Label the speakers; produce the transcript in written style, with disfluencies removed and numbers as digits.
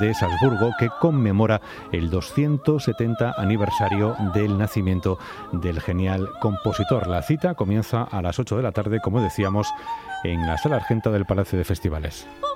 Speaker 1: de Salzburgo, que conmemora el 270 aniversario del nacimiento del genial compositor. La cita comienza a las 8 de la tarde, como decíamos, en la Sala Argenta del Palacio de Festivales.